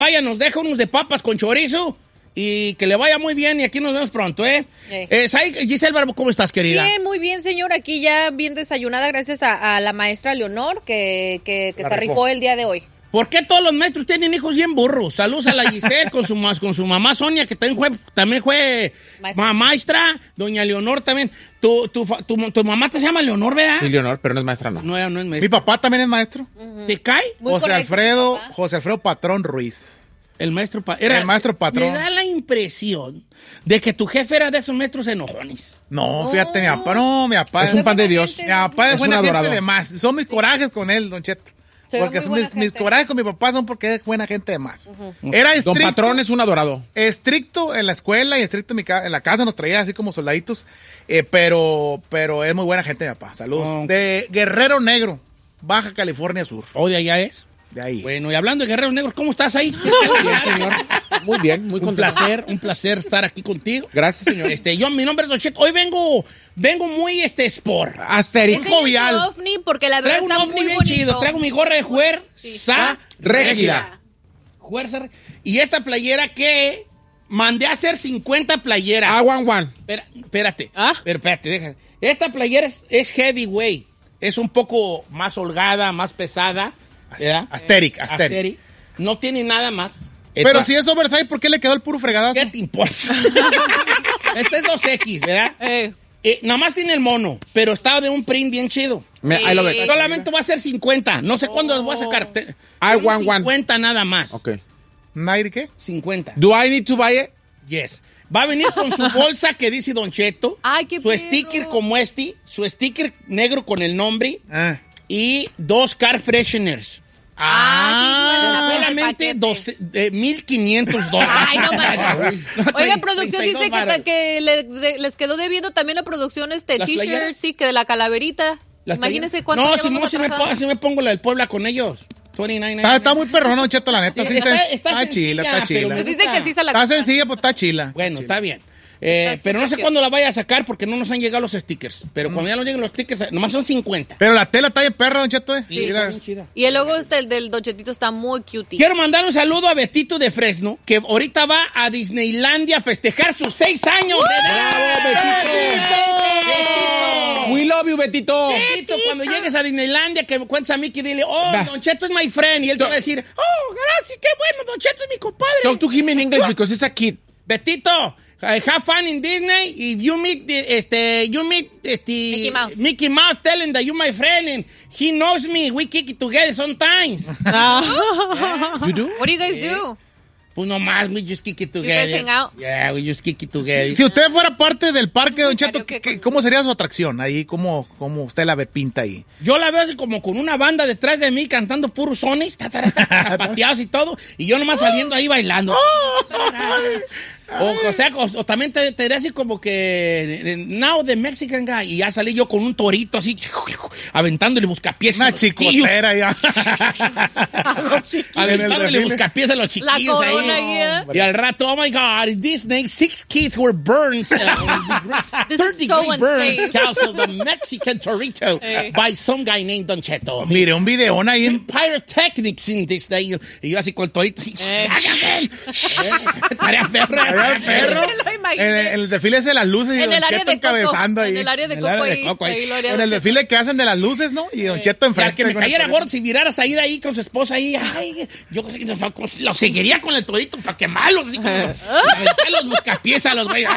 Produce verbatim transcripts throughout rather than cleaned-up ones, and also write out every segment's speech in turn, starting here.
Vaya, nos deja unos de papas con chorizo y que le vaya muy bien y aquí nos vemos pronto, ¿eh? Sí. eh Sai, Giselle Barbo, ¿cómo estás, querida? Bien, muy bien, señor. Aquí ya bien desayunada gracias a, a la maestra Leonor que, que, que se rifó. rifó el día de hoy. ¿Por qué todos los maestros tienen hijos bien burros? Saludos a la Giselle con su, con su mamá Sonia, que también fue, también fue maestra. maestra. Doña Leonor también. Tu, tu, tu, tu mamá te llama Leonor, ¿verdad? Sí, Leonor, pero no es maestra, no. No, no es maestra. Mi papá también es maestro. Uh-huh. ¿Te cae? Muy José correcto, Alfredo, José Alfredo Patrón Ruiz. El maestro pa era, El maestro patrón. Me da la impresión de que tu jefe era de esos maestros enojones. No, fíjate, oh. mi papá, no, mi papá es un pan de Dios. Mi papá es, es buena gente adorado. de más. Son mis corajes con él, Don Cheto. Porque son mis, mis corajes con mi papá son porque es buena gente de más. Uh-huh. Era estricto. Don Patrón es un adorado. Estricto en la escuela y estricto en, mi ca en la casa, nos traía así como soldaditos. Eh, pero, pero es muy buena gente mi papá. Saludos. Oh. De Guerrero Negro, Baja California Sur. ¿O de allá es? De ahí. Bueno, y hablando de Guerreros Negros, ¿cómo estás ahí? Bien, señor. Muy bien, muy un placer, un placer estar aquí contigo. Gracias, señor. Este, yo, mi nombre es Don Cheto. Hoy vengo, vengo muy este sport. Asterisco. Jovial. ovni porque la verdad traigo está un ovni muy bien bonito. chido. Traigo mi gorra de fuerza sí. Régida. Fuerza. Y esta playera que mandé a hacer cincuenta playeras. Ah, one, one. Espera, espérate. ¿Ah? Pero espérate, deja. Esta playera es, es heavyweight. Es un poco más holgada, más pesada. ¿verdad? Asteric, asteric. Asteric. No tiene nada más. Pero Esta, si es oversize, ¿por qué le quedó el puro fregadazo? ¿Qué te importa? Este es dos equis, ¿verdad? Eh. Eh, nada más tiene el mono, pero está de un print bien chido. Me, Sí. I love it. Solamente va a ser cincuenta. No sé Oh. cuándo los voy a sacar. Te, I want one. cincuenta nada más. Ok. ¿Nairi qué? cincuenta. Do I need to buy it? Yes. Va a venir con su bolsa que dice Don Cheto. Ay, qué Su perro. sticker como este. Su sticker negro con el nombre. Ah. Y dos car fresheners. Ah, sí, solamente doce, eh, mil quinientos dólares. Ay, no manches. Oiga, producción treinta y dos dice que, varos. que le, de, les quedó debiendo también la producción este ¿Las playeras? t-shirt, sí, que de la calaverita. Las Imagínese playeras. cuánto No, si, llevamos no si, me atrasados. pongo, si me pongo la del Puebla con ellos. veintinueve Está, está muy perrón, Don Cheto, la neta. Sí, Sí, está- está, está está chila, sencilla, está chila. pero me- Dice que sí se la Está compra. sencilla, pues está chila. Bueno, Chila. está bien. Eh, Está pero no sé súper cuándo la vaya a sacar porque no nos han llegado los stickers. Pero cuando ya nos lleguen los stickers, nomás son cincuenta. Pero la tela está bien perra, Don Cheto, eh. Sí, Mira. está bien chida. Y el logo este, el del Dochetito está muy cutie. Quiero mandar un saludo a Betito de Fresno, que ahorita va a Disneylandia a festejar sus seis años de edad. ¡Betito! We love you, Betito. Betito, cuando llegues a Disneylandia, que me cuentes a Mickey, dile, oh, Va. Don Cheto es my friend. Y él te va a decir, oh, gracias, qué bueno, Don Cheto es mi compadre. Talk to him in English because he's a kid. Betito, I have fun in Disney. If you meet, the, este, you meet, este, Mickey Mouse. Mickey Mouse, tell him that you my friend and he knows me. We kick it together sometimes. You do? What do you guys do? Pues nomás, we just kick it guys together. hang out? Yeah, we just kick it together. Si usted fuera parte del parque, Don Cheto, Karaoke ¿qué- con- ¿cómo sería su atracción? Ahí, ¿cómo, cómo usted la ve pinta ahí? Yo la veo así como con una banda detrás de mí cantando puros sones, ta, ta, ta, ta, zapateados y todo, y yo nomás saliendo ahí bailando. O, o sea, o, o también te, te diré así como que eh, now the Mexican guy, y ya salí yo con un torito así aventándole buscapiés a Una los chiquillos. chicotera ya. Aventándole En el buscapiés a los La chiquillos corona ahí. guía. Y al rato, oh my God, in Disney, six kids were burned. This is thirty so degree burns unsafe. because of the Mexican torito Eh. by some guy named Don Cheto. Mire, un videón ahí en... Pyrotechnics in Disney. Y yo así con el torito. así, Eh. ¡hágame! Tarea perro. Allá el perro. Me lo imaginé. En el, en el desfile ese de las luces y En Don el área Cheto de Coco. encabezando ahí. En el área de En el área Coco de ahí. Coco ahí. ahí lo haría En Don el Cheto. desfile que hacen de las luces, ¿no? Y Don Cheto Y enfrente. al que me con el cayera torito. gordo, si viraras ahí de ahí con su esposa ahí, ay, yo casi no sé, lo seguiría con el torito para quemarlos, así como, aventar los buscapiés a los güeyes.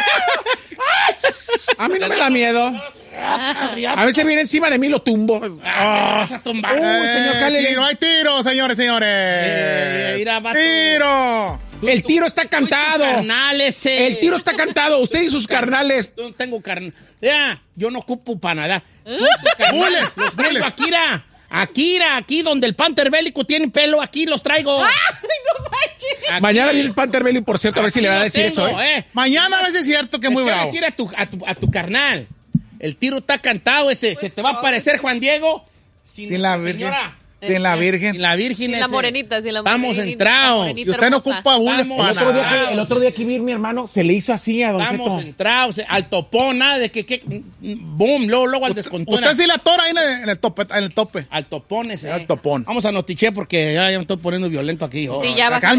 A mí no me da miedo. A veces viene encima de mí y lo tumbo. Ah, ¿qué vas a tumbar? Uh, señor Eh, Cale. tiro, hay tiro, señores, señores. Eh, mira, vato. ¡Tiro! El tiro está cantado. Carnal ese. El tiro está cantado. Usted y sus carnales. No tengo carnal. Ya, yo no ocupo para nada. Bules, Los traigo bules. Akira. Akira, aquí donde el Panther bélico tiene pelo, aquí los traigo. ¡Ay, no manches! Aquí. Mañana viene el Panther Belly, por cierto, a ver si Aquí le va a lo decir tengo, eso, ¿eh? eh. Mañana a veces es cierto que es muy Le quiero bravo. decir a tu, a, tu, a tu carnal, el tiro está cantado ese. Se te va a aparecer Juan Diego sin, Sin la nuestra Virgen. señora Sin la Virgen. Sin la Virgen. Sin ese. la morenita, sin la Estamos morenita, entrados. la morenita Si usted no hermosa. ocupa bules Estamos para El otro, día nada. que, el otro día que vi mi hermano, se le hizo así a Don Estamos Cheto. entrados. Al topón, nada de que, que boom, luego, luego al descontón. Usted sí la tora ahí en el, en el tope. En el tope. Al topón ese. Al topón. Vamos a notiche porque ya, ya me estoy poniendo violento aquí. Sí, ya Acá baja.